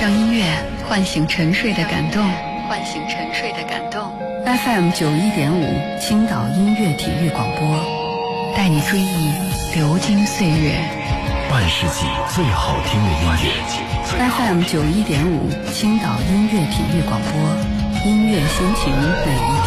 让音乐唤醒沉睡的感动，唤醒沉睡的感动。FM 91.5青岛音乐体育广播，带你追忆流金岁月， 半世纪最好听的音乐。 FM 91.5青岛音乐体育广播，音乐心情每一天。